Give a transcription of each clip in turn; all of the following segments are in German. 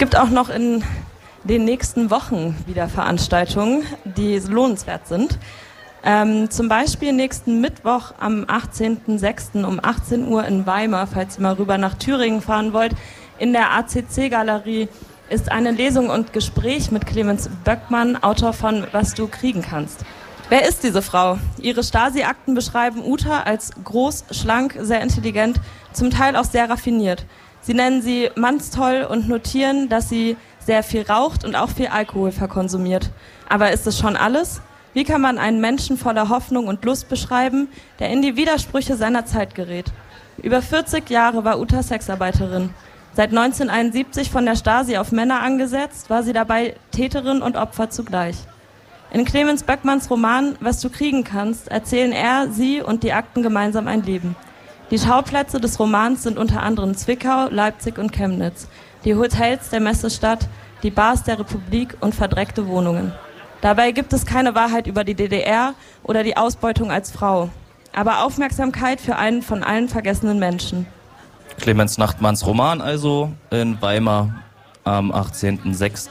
gibt auch noch in den nächsten Wochen wieder Veranstaltungen, die lohnenswert sind. Zum Beispiel nächsten Mittwoch am 18.06. um 18 Uhr in Weimar, falls ihr mal rüber nach Thüringen fahren wollt, in der ACC-Galerie ist eine Lesung und Gespräch mit Clemens Böckmann, Autor von Was du kriegen kannst. Wer ist diese Frau? Ihre Stasi-Akten beschreiben Uta als groß, schlank, sehr intelligent, zum Teil auch sehr raffiniert. Sie nennen sie mannstoll und notieren, dass sie sehr viel raucht und auch viel Alkohol verkonsumiert. Aber ist es schon alles? Wie kann man einen Menschen voller Hoffnung und Lust beschreiben, der in die Widersprüche seiner Zeit gerät? Über 40 Jahre war Uta Sexarbeiterin. Seit 1971 von der Stasi auf Männer angesetzt, war sie dabei Täterin und Opfer zugleich. In Clemens Böckmanns Roman Was du kriegen kannst erzählen er, sie und die Akten gemeinsam ein Leben. Die Schauplätze des Romans sind unter anderem Zwickau, Leipzig und Chemnitz, die Hotels der Messestadt, die Bars der Republik und verdreckte Wohnungen. Dabei gibt es keine Wahrheit über die DDR oder die Ausbeutung als Frau, aber Aufmerksamkeit für einen von allen vergessenen Menschen. Clemens Nachtmanns Roman also in Weimar am 18.06.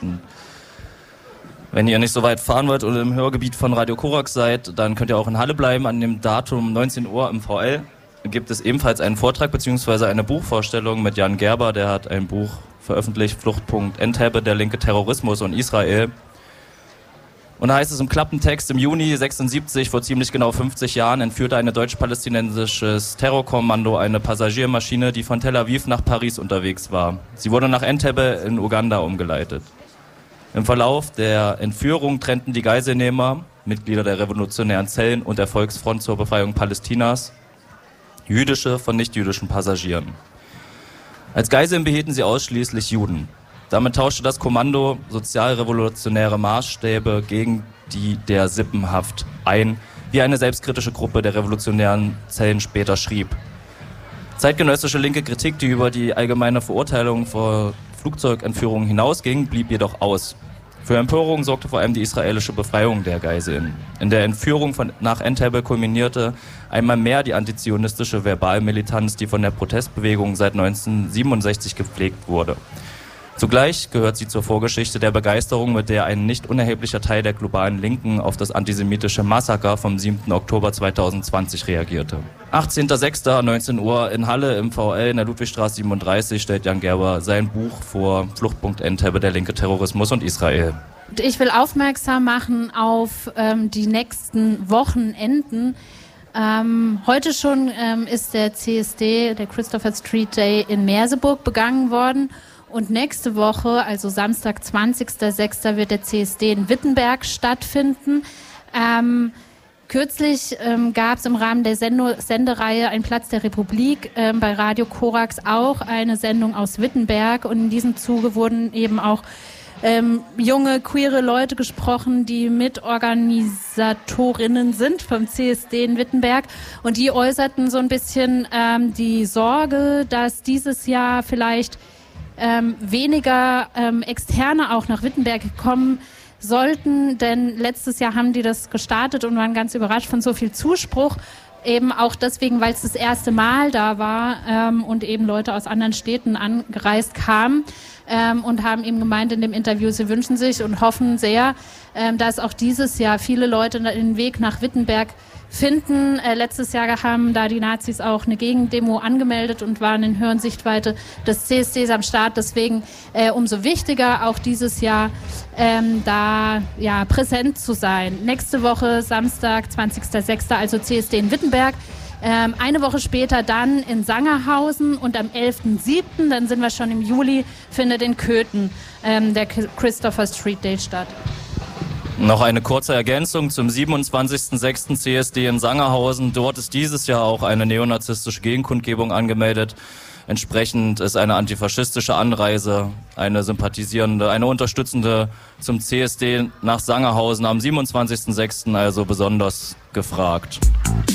Wenn ihr nicht so weit fahren wollt oder im Hörgebiet von Radio Korax seid, dann könnt ihr auch in Halle bleiben. An dem Datum 19 Uhr im VL gibt es ebenfalls einen Vortrag bzw. eine Buchvorstellung mit Jan Gerber. Der hat ein Buch veröffentlicht, Fluchtpunkt Entebbe, der linke Terrorismus und Israel. Und da heißt es im Klappentext, im Juni 76, vor ziemlich genau 50 Jahren, entführte ein deutsch-palästinensisches Terrorkommando eine Passagiermaschine, die von Tel Aviv nach Paris unterwegs war. Sie wurde nach Entebbe in Uganda umgeleitet. Im Verlauf der Entführung trennten die Geiselnehmer, Mitglieder der revolutionären Zellen und der Volksfront zur Befreiung Palästinas, jüdische von nichtjüdischen Passagieren. Als Geiseln behielten sie ausschließlich Juden. Damit tauschte das Kommando sozialrevolutionäre Maßstäbe gegen die der Sippenhaft ein, wie eine selbstkritische Gruppe der revolutionären Zellen später schrieb. Zeitgenössische linke Kritik, die über die allgemeine Verurteilung vor Flugzeugentführungen hinausging, blieb jedoch aus. Für Empörung sorgte vor allem die israelische Befreiung der Geiseln. In der Entführung nach Entebbe kulminierte einmal mehr die antizionistische Verbalmilitanz, die von der Protestbewegung seit 1967 gepflegt wurde. Zugleich gehört sie zur Vorgeschichte der Begeisterung, mit der ein nicht unerheblicher Teil der globalen Linken auf das antisemitische Massaker vom 7. Oktober 2020 reagierte. 18.06. 19 Uhr in Halle im VL in der Ludwigstraße 37 stellt Jan Gerber sein Buch vor, Fluchtpunkt Entebbe, der linke Terrorismus und Israel. Ich will aufmerksam machen auf die nächsten Wochenenden. Heute schon ist der CSD, der Christopher Street Day in Merseburg begangen worden. Und nächste Woche, also Samstag, 20.06., wird der CSD in Wittenberg stattfinden. Kürzlich gab es im Rahmen der Sendereihe Ein Platz der Republik bei Radio Korax auch eine Sendung aus Wittenberg. Und in diesem Zuge wurden eben auch junge, queere Leute gesprochen, die Mitorganisatorinnen sind vom CSD in Wittenberg. Und die äußerten so ein bisschen die Sorge, dass dieses Jahr vielleicht weniger Externe auch nach Wittenberg kommen sollten, denn letztes Jahr haben die das gestartet und waren ganz überrascht von so viel Zuspruch, eben auch deswegen, weil es das erste Mal da war und eben Leute aus anderen Städten angereist kamen und haben eben gemeint in dem Interview, sie wünschen sich und hoffen sehr, dass auch dieses Jahr viele Leute den Weg nach Wittenberg finden. Letztes Jahr haben da die Nazis auch eine Gegendemo angemeldet und waren in Höhe und Sichtweite des CSDs am Start. Deswegen umso wichtiger auch dieses Jahr da ja präsent zu sein. Nächste Woche Samstag, 20.06., also CSD in Wittenberg. Eine Woche später dann in Sangerhausen und am 11.07., dann sind wir schon im Juli, findet in Köthen der Christopher Street Day statt. Noch eine kurze Ergänzung zum 27.06. CSD in Sangerhausen. Dort ist dieses Jahr auch eine neonazistische Gegenkundgebung angemeldet. Entsprechend ist eine antifaschistische Anreise, eine sympathisierende, eine unterstützende zum CSD nach Sangerhausen am 27.06. also besonders gefragt.